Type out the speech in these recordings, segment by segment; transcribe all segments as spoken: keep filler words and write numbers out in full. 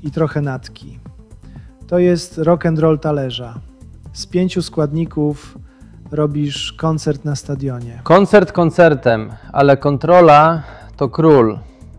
i trochę natki. To jest rock and roll talerza. Z pięciu składników robisz koncert na stadionie. Koncert koncertem, ale kontrola to król.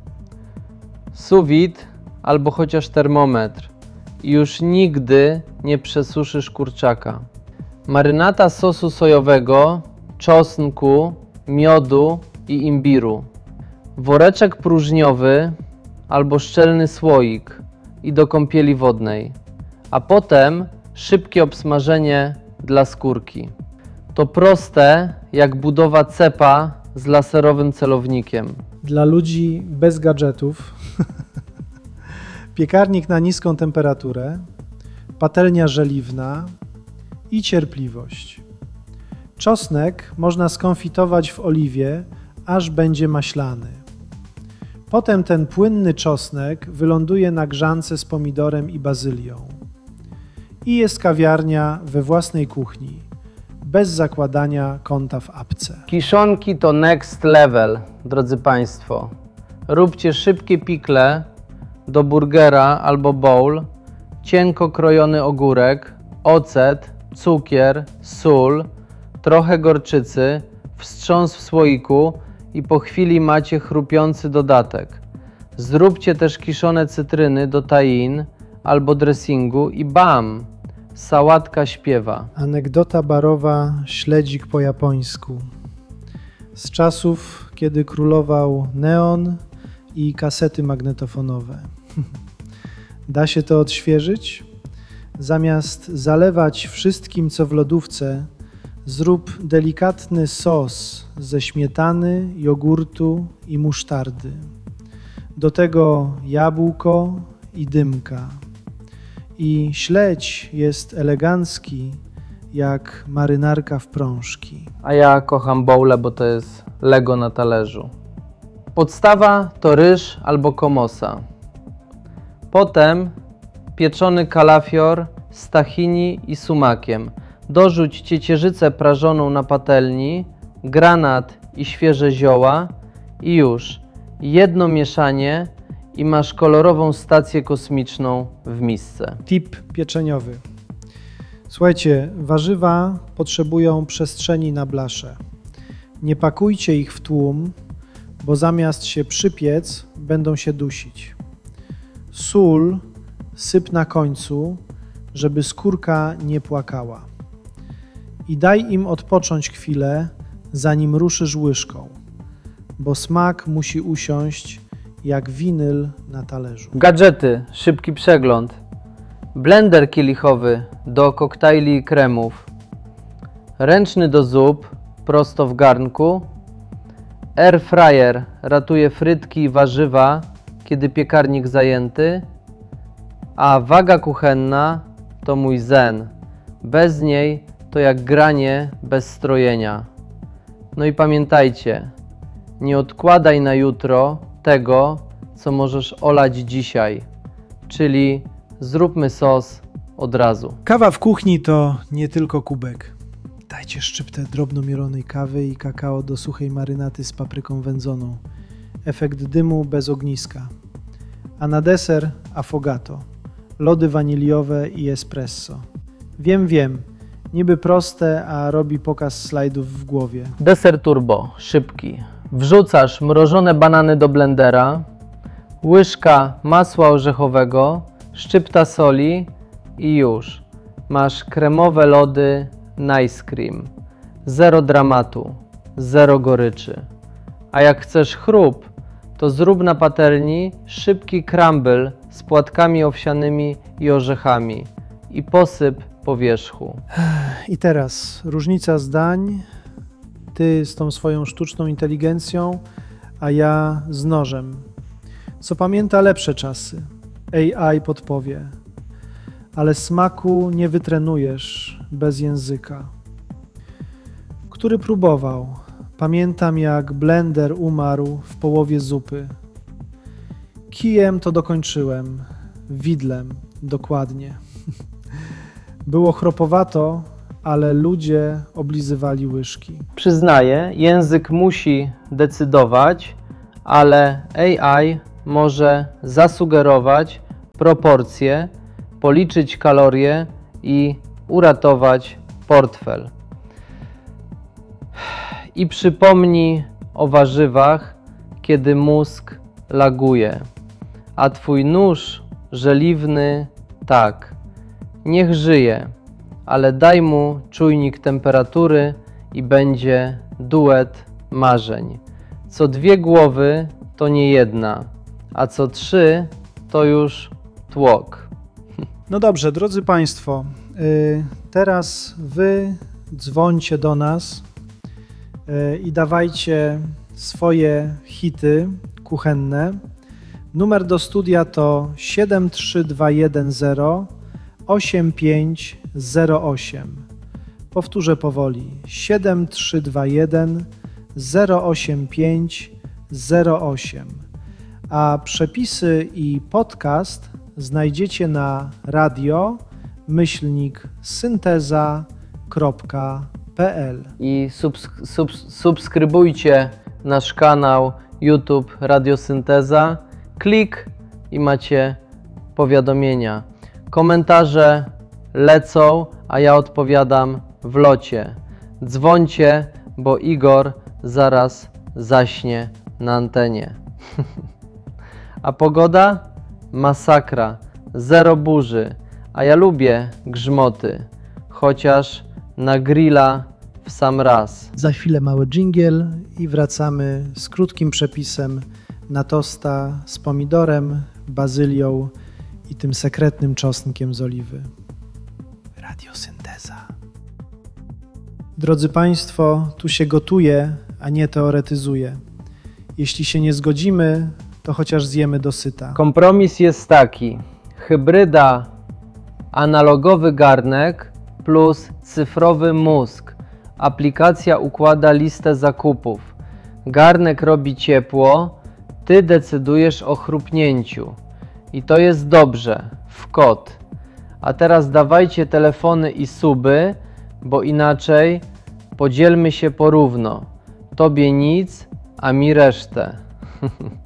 Sous vide albo chociaż termometr i już nigdy nie przesuszysz kurczaka. Marynata sosu sojowego, czosnku, miodu i imbiru. Woreczek próżniowy albo szczelny słoik i do kąpieli wodnej, a potem szybkie obsmażenie dla skórki. To proste jak budowa cepa z laserowym celownikiem. Dla ludzi bez gadżetów piekarnik na niską temperaturę, patelnia żeliwna i cierpliwość. Czosnek można skonfitować w oliwie, aż będzie maślany. Potem ten płynny czosnek wyląduje na grzance z pomidorem i bazylią. I jest kawiarnia we własnej kuchni, bez zakładania konta w apce. Kiszonki to next level, drodzy Państwo. Róbcie szybkie pikle do burgera albo bowl, cienko krojony ogórek, ocet, cukier, sól, trochę gorczycy, wstrząs w słoiku i po chwili macie chrupiący dodatek. Zróbcie też kiszone cytryny do tajin albo dressingu i bam! Sałatka śpiewa. Anegdota barowa, śledzik po japońsku. Z czasów, kiedy królował neon i kasety magnetofonowe. Da się to odświeżyć? Zamiast zalewać wszystkim, co w lodówce, zrób delikatny sos ze śmietany, jogurtu i musztardy. Do tego jabłko i dymka. I śledź jest elegancki, jak marynarka w prążki. A ja kocham bowle, bo to jest Lego na talerzu. Podstawa to ryż albo komosa. Potem pieczony kalafior z tahini i sumakiem. Dorzuć ciecierzycę prażoną na patelni, granat i świeże zioła i już. Jedno mieszanie i masz kolorową stację kosmiczną w misce. Tip pieczeniowy. Słuchajcie, warzywa potrzebują przestrzeni na blasze. Nie pakujcie ich w tłum, bo zamiast się przypiec, będą się dusić. Sól syp na końcu, żeby skórka nie płakała. I daj im odpocząć chwilę, zanim ruszysz łyżką, bo smak musi usiąść jak winyl na talerzu. Gadżety, szybki przegląd. Blender kielichowy do koktajli i kremów. Ręczny do zup, prosto w garnku. Air fryer ratuje frytki i warzywa, kiedy piekarnik zajęty. A waga kuchenna to mój zen. Bez niej to jak granie bez strojenia. No i pamiętajcie, nie odkładaj na jutro tego, co możesz olać dzisiaj, czyli zróbmy sos od razu. Kawa w kuchni to nie tylko kubek. Dajcie szczyptę drobno mielonej kawy i kakao do suchej marynaty z papryką wędzoną. Efekt dymu bez ogniska. A na deser affogato, lody waniliowe i espresso. Wiem, wiem, niby proste, a robi pokaz slajdów w głowie. Deser turbo, szybki. Wrzucasz mrożone banany do blendera, łyżka masła orzechowego, szczypta soli i już. Masz kremowe lody Nice Cream. Zero dramatu, zero goryczy. A jak chcesz chrup, to zrób na patelni szybki crumble z płatkami owsianymi i orzechami i posyp po wierzchu. I teraz różnica zdań. Ty z tą swoją sztuczną inteligencją, a ja z nożem. Co pamięta lepsze czasy. A I podpowie. Ale smaku nie wytrenujesz bez języka. Który próbował. Pamiętam, jak blender umarł w połowie zupy. Kijem to dokończyłem. Widlem dokładnie. Było chropowato, ale ludzie oblizywali łyżki. Przyznaję, język musi decydować, ale A I może zasugerować, proporcje, policzyć kalorie i uratować portfel. I przypomnij o warzywach, kiedy mózg laguje, a twój nóż żeliwny tak, niech żyje, ale daj mu czujnik temperatury i będzie duet marzeń. Co dwie głowy to nie jedna, a co trzy to już tłok. No dobrze, drodzy Państwo, y, teraz Wy dzwońcie do nas y, i dawajcie swoje hity kuchenne. Numer do studia to siedem trzy dwa jeden zero osiem pięć zero osiem. Powtórzę powoli. siedem trzy dwa jeden zero osiem pięć zero osiem. A przepisy i podcast znajdziecie na radio myślnik synteza kropka p l. I subsk- subs- subskrybujcie nasz kanał YouTube Radiosynteza. Klik i macie powiadomienia. Komentarze lecą, a ja odpowiadam w locie. Dzwońcie, bo Igor zaraz zaśnie na antenie. A pogoda? Masakra, zero burzy, a ja lubię grzmoty, chociaż na grilla w sam raz. Za chwilę mały dżingiel i wracamy z krótkim przepisem na tosta z pomidorem, bazylią i tym sekretnym czosnkiem z oliwy. Radiosynteza. Drodzy Państwo, tu się gotuje, a nie teoretyzuje. Jeśli się nie zgodzimy, to chociaż zjemy dosyta. Kompromis jest taki: hybryda analogowy garnek plus cyfrowy mózg. Aplikacja układa listę zakupów. Garnek robi ciepło, ty decydujesz o chrupnięciu. I to jest dobrze, w kot. A teraz dawajcie telefony i suby, bo inaczej podzielmy się porówno. Tobie nic, a mi resztę.